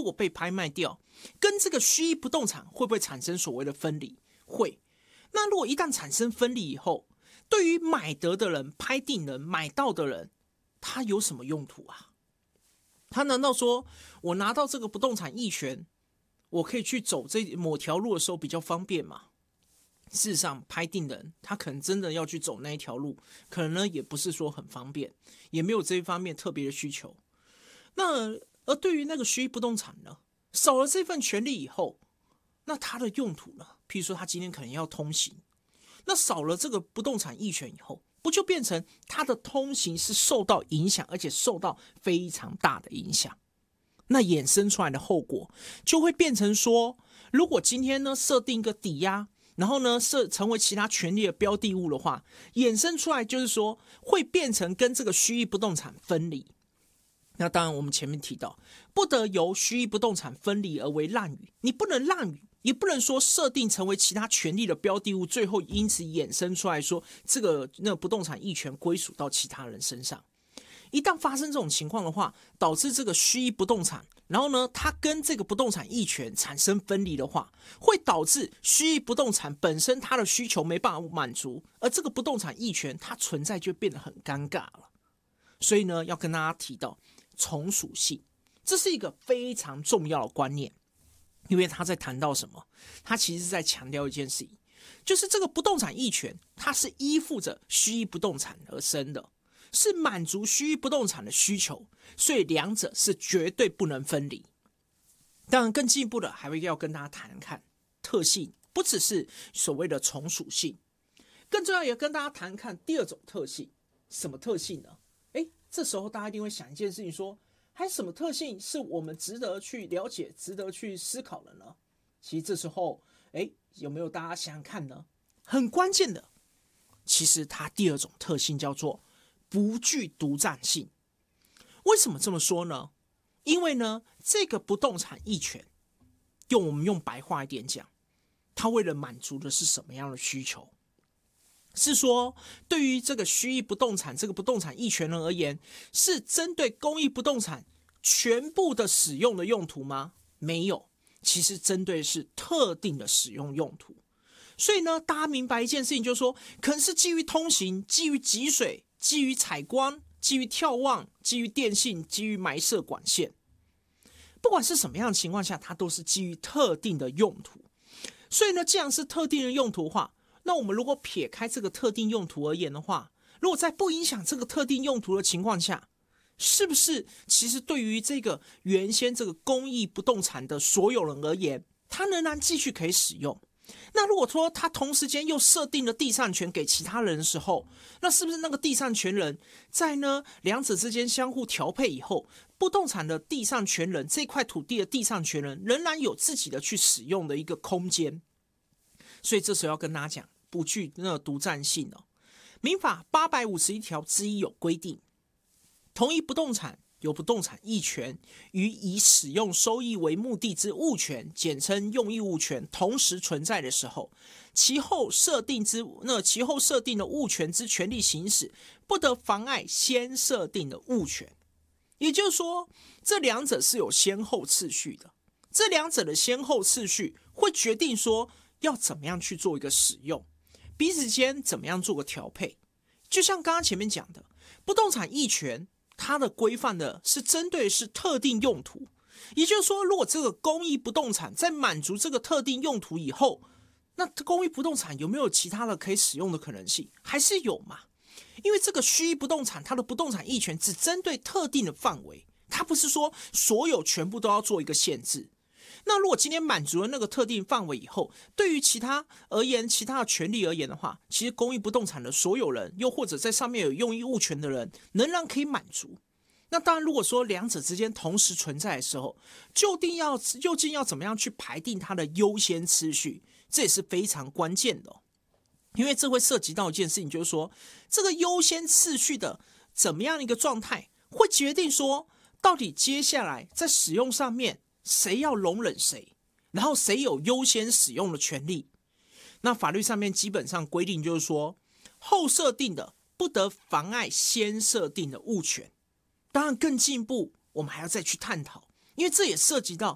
果被拍卖掉，跟这个虚役不动产会不会产生所谓的分离？会。那如果一旦产生分离以后，对于买得的人、拍定人、买到的人，他有什么用途啊？他难道说我拿到这个不动产役权，我可以去走这某条路的时候比较方便吗？事实上，拍定人他可能真的要去走那一条路，可能呢也不是说很方便，也没有这一方面特别的需求。那而对于那个虚役不动产呢，少了这份权利以后，那它的用途呢？譬如说他今天可能要通行，那少了这个不动产役权以后，不就变成他的通行是受到影响，而且受到非常大的影响？那衍生出来的后果就会变成说，如果今天呢设定一个抵押，然后呢成为其他权利的标的物的话，衍生出来就是说会变成跟这个虚役不动产分离。那当然我们前面提到，不得由虚役不动产分离而为滥竽，你不能滥竽，也不能说设定成为其他权利的标的物，最后因此衍生出来说这个不动产役权归属到其他人身上。一旦发生这种情况的话，导致这个虚役不动产，然后呢它跟这个不动产役权产生分离的话，会导致虚役不动产本身它的需求没办法满足，而这个不动产役权它存在就变得很尴尬了。所以呢要跟大家提到从属性，这是一个非常重要的观念。因为他在谈到什么？他其实是在强调一件事情，就是这个不动产役权它是依附着虚役不动产而生的，是满足虚役不动产的需求，所以两者是绝对不能分离。当然更进一步的还会要跟大家谈看特性，不只是所谓的从属性，更重要也跟大家谈看第二种特性。什么特性呢？这时候大家一定会想一件事情说，还有什么特性是我们值得去了解、值得去思考的呢？其实这时候，有没有大家想想看呢？很关键的，其实它第二种特性叫做不具独占性。为什么这么说呢？因为呢，这个不动产役权，我们用白话一点讲，它为了满足的是什么样的需求？是说，对于这个虚役不动产这个不动产役权人而言，是针对公益不动产全部的使用的用途吗？没有，其实针对的是特定的使用用途。所以呢，大家明白一件事情，就是说，可能是基于通行、基于集水、基于采光、基于眺望、基于电信、基于埋设管线，不管是什么样的情况下，它都是基于特定的用途。所以呢，既然是特定的用途的话，那我们如果撇开这个特定用途而言的话，如果在不影响这个特定用途的情况下，是不是其实对于这个原先这个公益不动产的所有人而言，他仍然继续可以使用？那如果说他同时间又设定了地上权给其他人的时候，那是不是那个地上权人在呢两者之间相互调配以后，不动产的地上权人这块土地的地上权人仍然有自己的去使用的一个空间？所以这时候要跟大家讲不具独占性哦。民法851条之一有规定，同一不动产有不动产役权与以使用收益为目的之物权，简称用益物权，同时存在的时候，其后设定的物权之权利行使，不得妨碍先设定的物权。也就是说，这两者是有先后次序的，这两者的先后次序会决定说要怎么样去做一个使用，彼此间怎么样做个调配。就像刚刚前面讲的，不动产役权它的规范的是针对的是特定用途，也就是说，如果这个公益不动产在满足这个特定用途以后，那公益不动产有没有其他的可以使用的可能性？还是有嘛？因为这个虚役不动产它的不动产役权只针对特定的范围，它不是说所有全部都要做一个限制。那如果今天满足了那个特定范围以后，对于其他而言，其他的权利而言的话，其实公益不动产的所有人，又或者在上面有用益物权的人，仍然可以满足。那当然，如果说两者之间同时存在的时候，究竟要怎么样去排定它的优先次序，这也是非常关键的因为这会涉及到一件事情，就是说这个优先次序的怎么样的一个状态，会决定说到底接下来在使用上面谁要容忍谁，然后谁有优先使用的权利。那法律上面基本上规定就是说，后设定的不得妨碍先设定的物权。当然更进一步，我们还要再去探讨，因为这也涉及到